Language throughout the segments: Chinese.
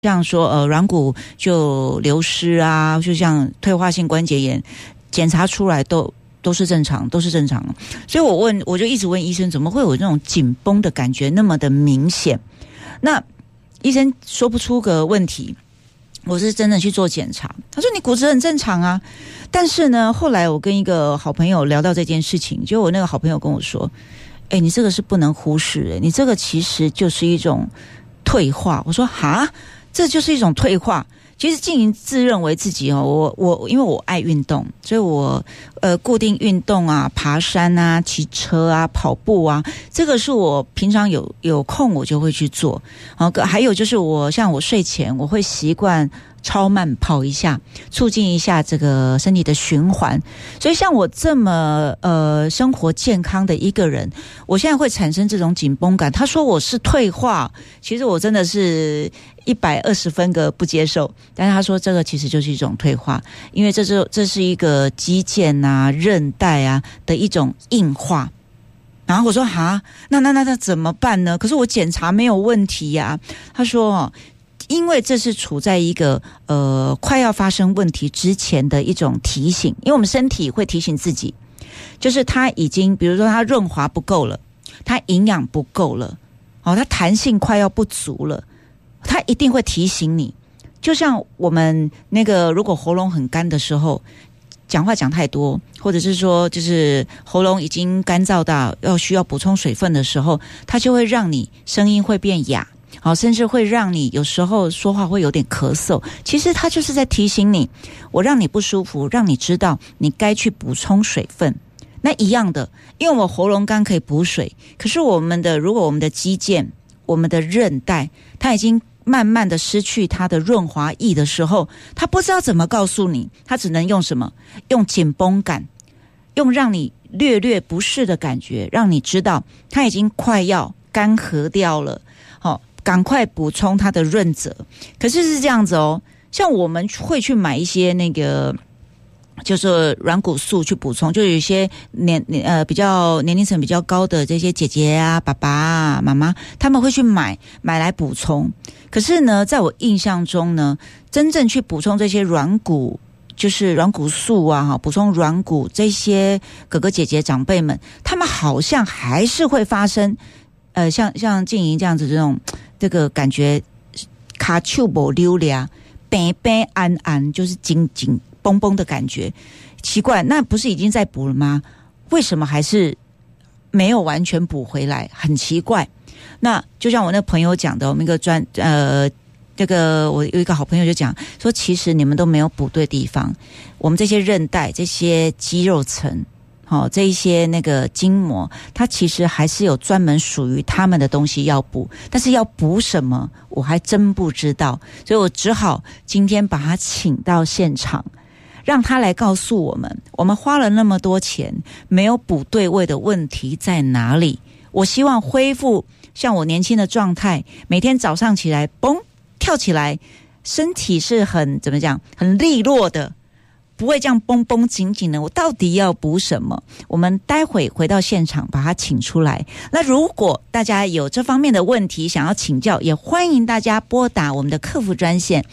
像说软骨就流失啊，就像退化性关节炎，检查出来都是正常，都是正常。所以我就一直问医生，怎么会有那种紧绷的感觉那么的明显？那医生说不出个问题，我是真的去做检查，他说你骨质很正常啊。但是呢，后来我跟一个好朋友聊到这件事情，就我那个好朋友跟我说，你这个是不能忽视，你这个其实就是一种退化。我说哈，这就是一种退化。其实静莹自认为自己我因为我爱运动，所以我固定运动啊，爬山啊，骑车啊，跑步啊，这个是我平常有空我就会去做。还有就是像我睡前我会习惯超慢跑一下，促进一下这个身体的循环。所以像我这么生活健康的一个人，我现在会产生这种紧绷感。他说我是退化，其实我真的是120分个不接受。但是他说这个其实就是一种退化，因为这是一个肌腱啊、韧带啊的一种硬化。然后我说哈，那怎么办呢？可是我检查没有问题呀。他说因为这是处在一个快要发生问题之前的一种提醒，因为我们身体会提醒自己，就是它已经，比如说它润滑不够了，它营养不够了，它弹性快要不足了，它一定会提醒你。就像我们那个如果喉咙很干的时候，讲话讲太多，或者是说就是喉咙已经干燥到需要补充水分的时候，它就会让你声音会变哑。甚至会让你有时候说话会有点咳嗽，其实它就是在提醒你，我让你不舒服，让你知道你该去补充水分。那一样的，因为我喉咙干可以补水，可是如果我们的肌腱、我们的韧带，它已经慢慢的失去它的润滑液的时候，它不知道怎么告诉你，它只能用什么？用紧绷感，用让你略略不适的感觉，让你知道它已经快要干涸掉了。赶快补充它的润泽。可是这样子像我们会去买一些那个就是软骨素去补充，就有一些比较年龄层比较高的这些姐姐啊、爸爸啊、妈妈，他们会去买来补充。可是呢，在我印象中呢，真正去补充这些软骨，就是软骨素啊，补充软骨，这些哥哥姐姐长辈们，他们好像还是会发生像静莹这样子这个感觉卡手不溜俩，白白安安，就是紧紧绷绷的感觉。奇怪，那不是已经在补了吗？为什么还是没有完全补回来？很奇怪。那就像我那朋友讲的，我们一个我有一个好朋友就讲说，其实你们都没有补对地方。我们这些韧带、这些肌肉层。这一些那个筋膜，它其实还是有专门属于他们的东西要补，但是要补什么我还真不知道，所以我只好今天把他请到现场，让他来告诉我们花了那么多钱没有补对位的问题在哪里。我希望恢复像我年轻的状态，每天早上起来嘣跳起来，身体是很利落的，不会这样绷绷紧紧的。我到底要补什么？我们待会回到现场把它请出来。那如果大家有这方面的问题想要请教，也欢迎大家拨打我们的客服专线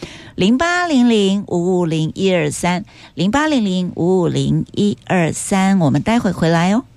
0800550123 0800550123。我们待会回来哦。